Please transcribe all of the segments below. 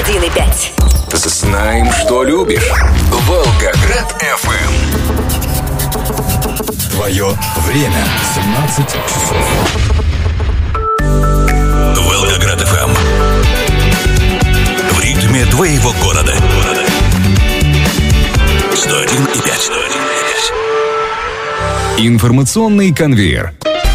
101,5. Знаем, что любишь. Волгоград FM. Твое время 17 часов. Волгоград FM. В ритме твоего города. 101,5. Информационный конвейер.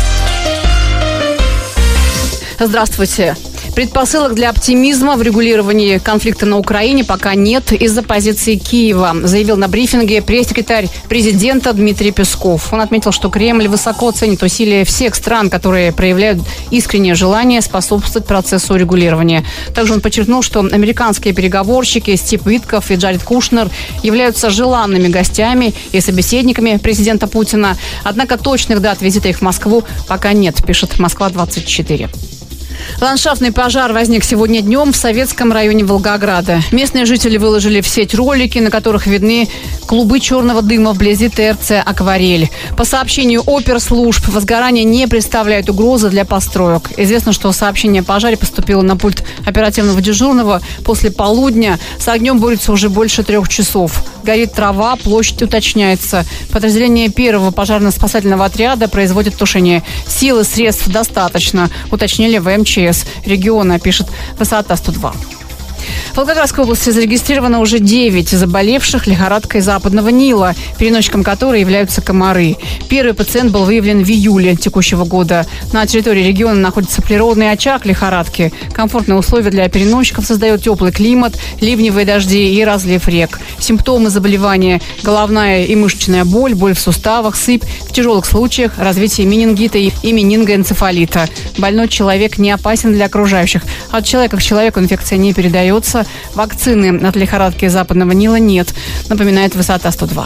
Здравствуйте. Предпосылок для оптимизма в регулировании конфликта на Украине пока нет из-за позиции Киева, заявил на брифинге пресс-секретарь президента Дмитрий Песков. Он отметил, что Кремль высоко ценит усилия всех стран, которые проявляют искреннее желание способствовать процессу регулирования. Также он подчеркнул, что американские переговорщики Стив Витков и Джаред Кушнер являются желанными гостями и собеседниками президента Путина. Однако точных дат визита их в Москву пока нет, пишет Москва-24. Ландшафтный пожар возник сегодня днем в Советском районе Волгограда. Местные жители выложили в сеть ролики, на которых видны клубы черного дыма вблизи ТРЦ «Акварель». По сообщению оперслужб, возгорание не представляет угрозы для построек. Известно, что сообщение о пожаре поступило на пульт оперативного дежурного после полудня. С огнем борются уже больше 3 часов. Горит трава, площадь уточняется. Подразделение первого пожарно-спасательного отряда производит тушение. Силы, средств достаточно, уточнили в МЧС региона, пишет «Высота 102». В Волгоградской области зарегистрировано уже 9 заболевших лихорадкой западного Нила, переносчиком которой являются комары. Первый пациент был выявлен в июле текущего года. На территории региона находится природный очаг лихорадки. Комфортные условия для переносчиков создает теплый климат, ливневые дожди и разлив рек. Симптомы заболевания – головная и мышечная боль, боль в суставах, сыпь, в тяжелых случаях развитие менингита и менингоэнцефалита. Больной человек не опасен для окружающих. От человека к человеку инфекция не передается. Вакцины от лихорадки западного Нила нет, напоминает «Высота 102».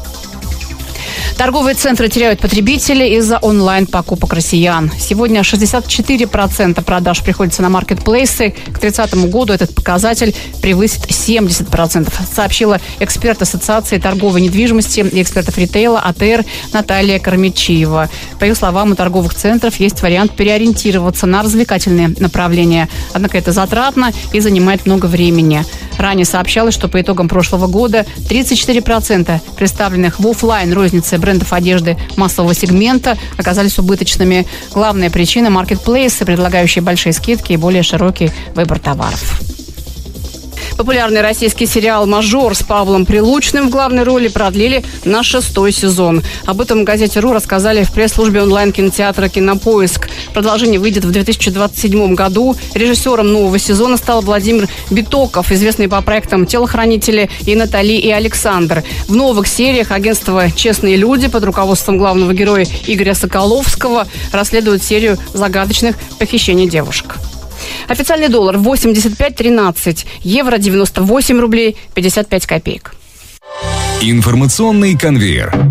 Торговые центры теряют потребителей из-за онлайн-покупок россиян. Сегодня 64% продаж приходится на маркетплейсы. К 2030 году этот показатель превысит 70%, сообщила эксперт Ассоциации торговой недвижимости и экспертов ритейла АТР Наталья Кармичиева. По ее словам, у торговых центров есть вариант переориентироваться на развлекательные направления. Однако это затратно и занимает много времени. Ранее сообщалось, что по итогам прошлого года 34% представленных в офлайн рознице брендов одежды массового сегмента оказались убыточными. Главная причина – маркетплейсы, предлагающие большие скидки и более широкий выбор товаров. Популярный российский сериал «Мажор» с Павлом Прилучным в главной роли продлили на 6-й сезон. Об этом в газете «Ру» рассказали в пресс-службе онлайн-кинотеатра «Кинопоиск». Продолжение выйдет в 2027 году. Режиссером нового сезона стал Владимир Битоков, известный по проектам «Телохранители» и «Натали и Александр». В новых сериях агентство «Честные люди» под руководством главного героя Игоря Соколовского расследует серию загадочных похищений девушек. Официальный доллар 85.13, евро 98 рублей 55 копеек. Информационный конвейер.